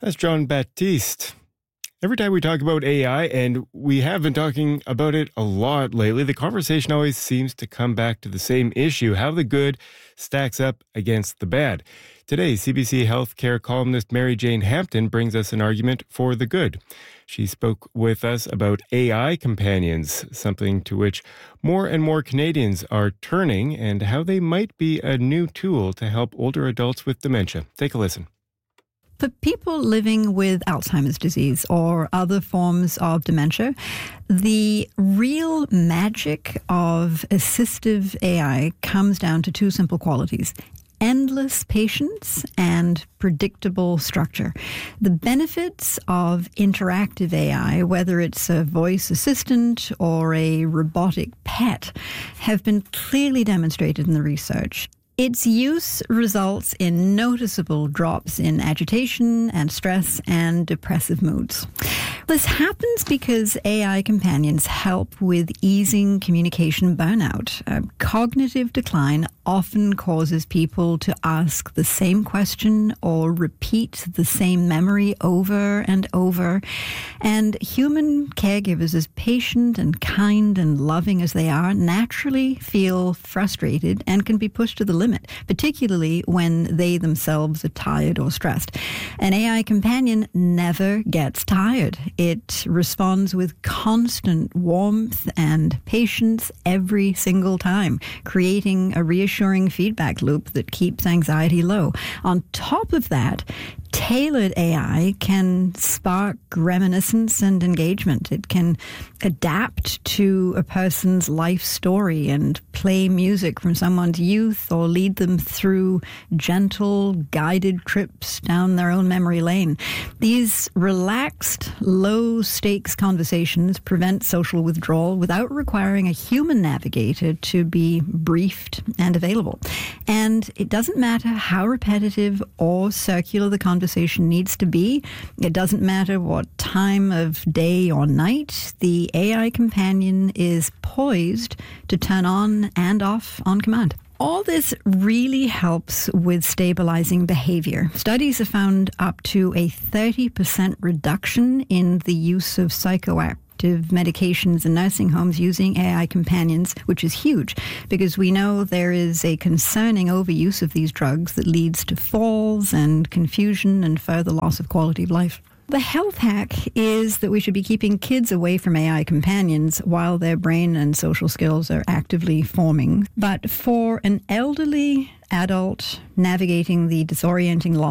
That's John Baptiste. Every time we talk about AI, and we have been talking about it a lot lately, the conversation always seems to come back to the same issue, how the good stacks up against the bad. Today, CBC healthcare columnist Mary Jane Hampton brings us an argument for the good. She spoke with us about AI companions, something to which more and more Canadians are turning, and how they might be a new tool to help older adults with dementia. Take a listen. For people living with Alzheimer's disease or other forms of dementia, the real magic of assistive AI comes down to two simple qualities: endless patience and predictable structure. The benefits of interactive AI, whether it's a voice assistant or a robotic pet, have been clearly demonstrated in the research. Its use results in noticeable drops in agitation and stress and depressive moods. This happens because AI companions help with easing communication burnout. Cognitive decline often causes people to ask the same question or repeat the same memory over and over. And human caregivers, as patient and kind and loving as they are, naturally feel frustrated and can be pushed to the limit, particularly when they themselves are tired or stressed. An AI companion never gets tired. It responds with constant warmth and patience every single time, creating a reassuring feedback loop that keeps anxiety low. On top of that, tailored AI can spark reminiscence and engagement. It can adapt to a person's life story and play music from someone's youth or lead them through gentle, guided trips down their own memory lane. These relaxed, low-stakes conversations prevent social withdrawal without requiring a human navigator to be briefed and available. And it doesn't matter how repetitive or circular the conversation needs to be. It doesn't matter what time of day or night. The AI companion is poised to turn on and off on command. All this really helps with stabilizing behavior. Studies have found up to a 30% reduction in the use of psychoactive medications in nursing homes using AI companions, which is huge because we know there is a concerning overuse of these drugs that leads to falls and confusion and further loss of quality of life. The health hack is that we should be keeping kids away from AI companions while their brain and social skills are actively forming. But for an elderly adult navigating the disorienting